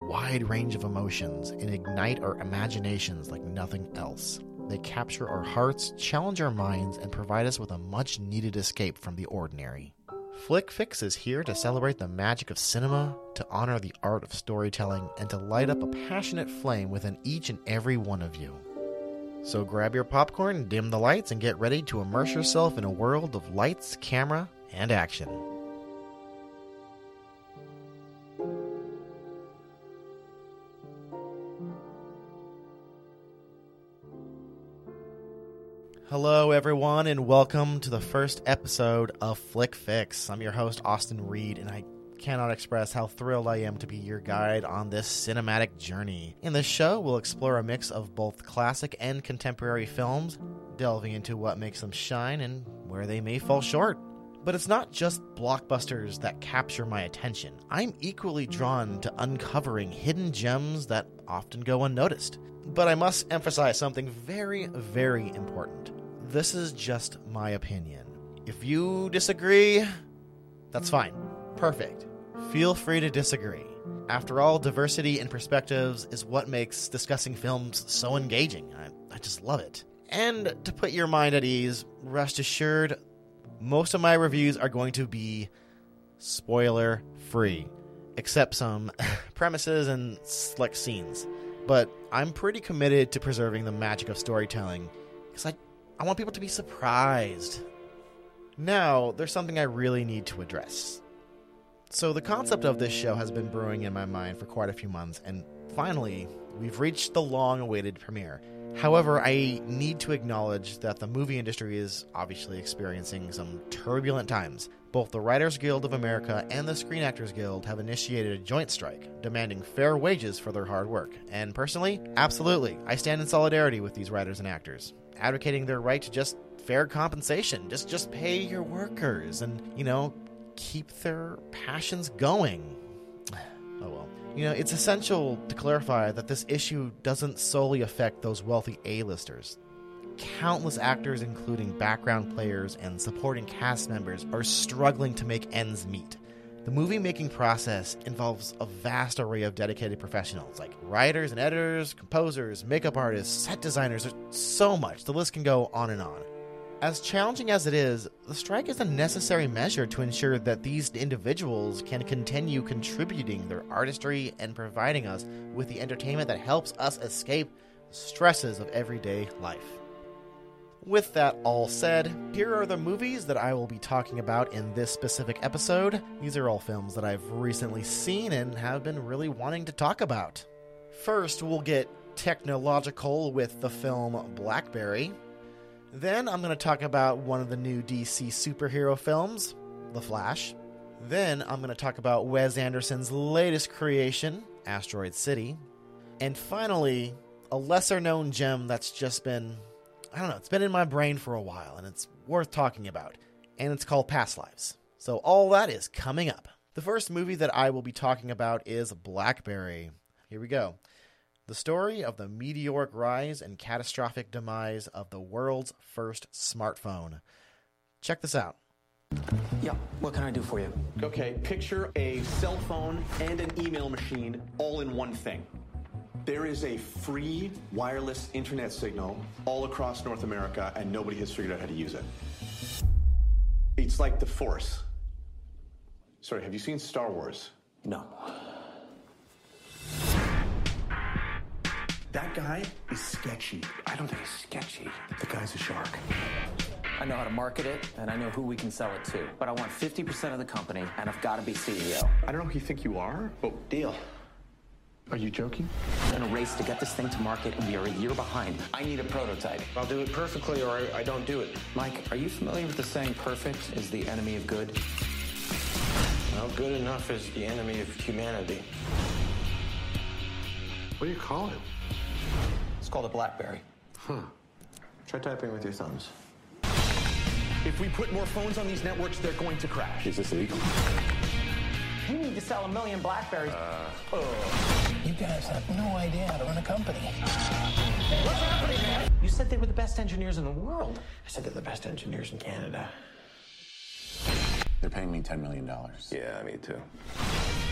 wide range of emotions and ignite our imaginations like nothing else. They capture our hearts, challenge our minds, and provide us with a much-needed escape from the ordinary. Flick Fix is here to celebrate the magic of cinema, to honor the art of storytelling, and to light up a passionate flame within each and every one of you. So grab your popcorn, dim the lights, and get ready to immerse yourself in a world of lights, camera, and action. Hello, everyone, and welcome to the first episode of Flick Fix. I'm your host, Austin Reed, and I cannot express how thrilled I am to be your guide on this cinematic journey. In this show, we'll explore a mix of both classic and contemporary films, delving into what makes them shine and where they may fall short. But it's not just blockbusters that capture my attention. I'm equally drawn to uncovering hidden gems that often go unnoticed. But I must emphasize something very, very important. This is just my opinion. If you disagree, that's fine. Perfect. Feel free to disagree. After all, diversity in perspectives is what makes discussing films so engaging. I just love it. And to put your mind at ease, rest assured, most of my reviews are going to be spoiler-free, except some premises and select scenes. But I'm pretty committed to preserving the magic of storytelling, because I want people to be surprised. Now, there's something I really need to address. So the concept of this show has been brewing in my mind for quite a few months, and finally, we've reached the long-awaited premiere. However, I need to acknowledge that the movie industry is obviously experiencing some turbulent times. Both the Writers Guild of America and the Screen Actors Guild have initiated a joint strike, demanding fair wages for their hard work. And personally, absolutely, I stand in solidarity with these writers and actors, advocating their right to just fair compensation. Just pay your workers and, keep their passions going. Oh well. It's essential to clarify that this issue doesn't solely affect those wealthy A-listers. Countless actors, including background players and supporting cast members, are struggling to make ends meet. The movie-making process involves a vast array of dedicated professionals, like writers and editors, composers, makeup artists, set designers. There's so much. The list can go on and on. As challenging as it is, the strike is a necessary measure to ensure that these individuals can continue contributing their artistry and providing us with the entertainment that helps us escape the stresses of everyday life. With that all said, here are the movies that I will be talking about in this specific episode. These are all films that I've recently seen and have been really wanting to talk about. First, we'll get technological with the film Blackberry. Then I'm going to talk about one of the new DC superhero films, The Flash. Then I'm going to talk about Wes Anderson's latest creation, Asteroid City. And finally, a lesser-known gem that's just been, it's been in my brain for a while, and it's worth talking about. And it's called Past Lives. So all that is coming up. The first movie that I will be talking about is Blackberry. Here we go. The story of the meteoric rise and catastrophic demise of the world's first smartphone. Check this out. Yeah, what can I do for you? Okay, picture a cell phone and an email machine all in one thing. There is a free wireless internet signal all across North America, and nobody has figured out how to use it. It's like the Force. Sorry, have you seen Star Wars? No. That guy is sketchy. I don't think he's sketchy. The guy's a shark. I know how to market it, and I know who we can sell it to. But I want 50% of the company, and I've got to be CEO. I don't know who you think you are, but Deal. Are you joking? We're in a race to get this thing to market, and we are a year behind. I need a prototype. I'll do it perfectly, or I don't do it. Mike, are you familiar with the saying, perfect is the enemy of good? Well, good enough is the enemy of humanity. What do you call it? It's called a BlackBerry. Try typing with your thumbs. If we put more phones on these networks, they're going to crash. Is this legal? We need to sell 1 million Blackberries. You guys have no idea how to run a company. What's happening, man? You said they were the best engineers in the world. I said they're the best engineers in Canada. They're paying me $10 million. Yeah, me too.